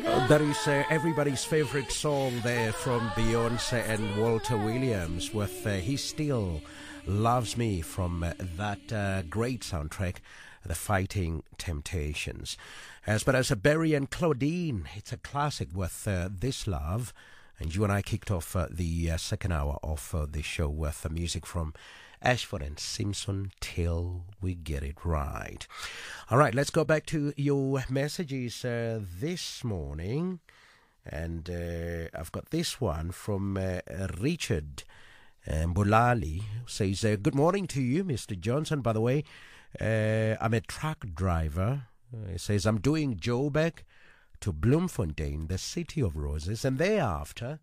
That is everybody's favorite song there from Beyonce and Walter Williams with He Still Loves Me from that great soundtrack, The Fighting Temptations. But as Barry and Claudine, it's a classic with This Love. And you and I kicked off the second hour of the show with music from Ashford and Simpson, Till We Get It Right. All right, let's go back to your messages this morning. And I've got this one from Richard Mbulali. Says, good morning to you, Mr. Johnson. By the way, I'm a truck driver. He says, I'm doing Joburg to Bloemfontein, the city of roses. And thereafter,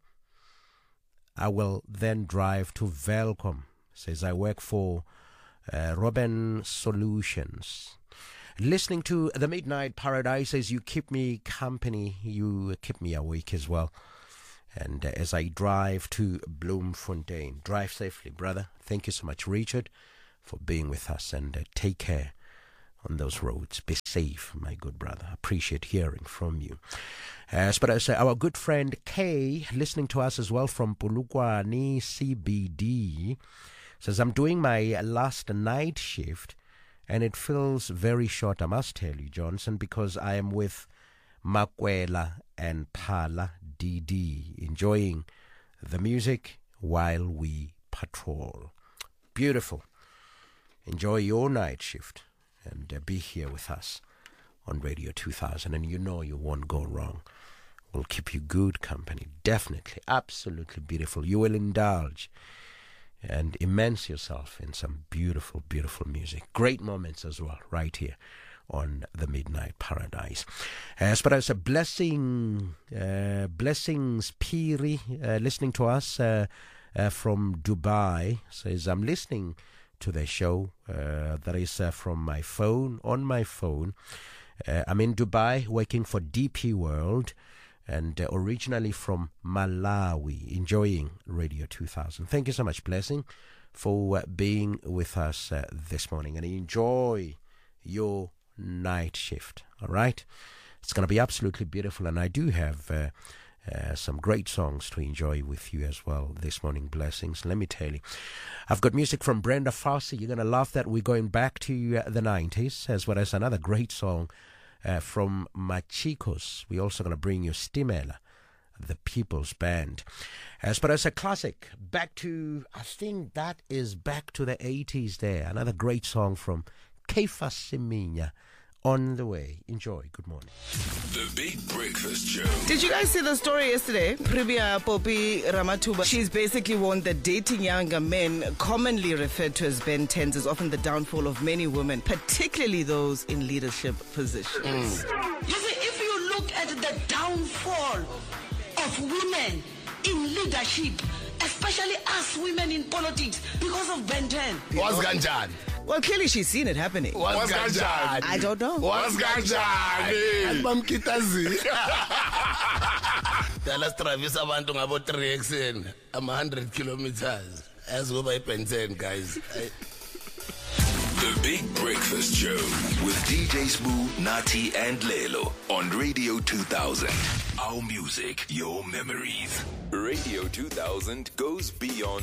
I will then drive to Velcom. Says, I work for Robin Solutions. Listening to the Midnight Paradise, says, you keep me company, you keep me awake as well. And as I drive to Bloemfontein, drive safely, brother. Thank you so much, Richard, for being with us. And take care on those roads. Be safe, my good brother. Appreciate hearing from you. But as our good friend Kay, listening to us as well from Polokwane CBD, says, I'm doing my last night shift, and it feels very short, I must tell you, Johnson, because I am with Makwela and Pala DD, enjoying the music while we patrol. Beautiful. Enjoy your night shift, and be here with us on Radio 2000, and you know you won't go wrong. We'll keep you good company, definitely, absolutely beautiful. You will indulge and immerse yourself in some beautiful, beautiful music. Great moments as well, right here on the Midnight Paradise. But as a blessings Piri, listening to us from Dubai, says, I'm listening to the show. That is from my phone, on my phone. I'm in Dubai working for DP World, and originally from Malawi, enjoying Radio 2000. Thank you so much, Blessing, for being with us this morning, and enjoy your night shift, all right? It's going to be absolutely beautiful, and I do have some great songs to enjoy with you as well this morning, Blessings. Let me tell you, I've got music from Brenda Fassie. You're going to love that. We're going back to the 90s, as well as another great song from Machikos. We're also going to bring you Stimela, the People's Band. But as a classic, back to, I think that is back to the 80s there. Another great song from Kefa Siminya, On the Way. Enjoy. Good morning. The Big Breakfast Show. Did you guys see the story yesterday? Premier Poppy Ramatuba, she's basically warned that dating younger men, commonly referred to as Ben 10s, is often the downfall of many women, particularly those in leadership positions. You see, if you look at the downfall of women in leadership, especially us women in politics, because of Ben 10. What's Ganjan? Well, clearly she's seen it happening. What's Ganjan? I don't know. What's Ganjan? Album Kitazi. Dallas Travis abantu ngabo 3 exen. I'm 100 kilometers. As go by Ben 10, guys. The Big Breakfast Show with DJ Smooth, Nati, and Lelo on Radio 2000. Our music, your memories. Radio 2000 goes beyond